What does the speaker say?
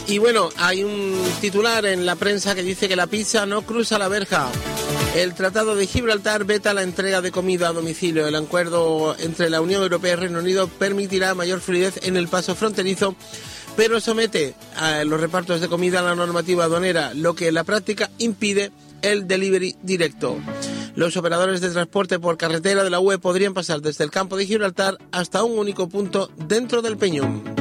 Y bueno, hay un titular en la prensa que dice que la pizza no cruza la verja. El Tratado de Gibraltar veta la entrega de comida a domicilio. El acuerdo entre la Unión Europea y Reino Unido permitirá mayor fluidez en el paso fronterizo, pero somete a los repartos de comida a la normativa aduanera, lo que en la práctica impide el delivery directo. Los operadores de transporte por carretera de la UE podrían pasar desde el campo de Gibraltar hasta un único punto dentro del peñón.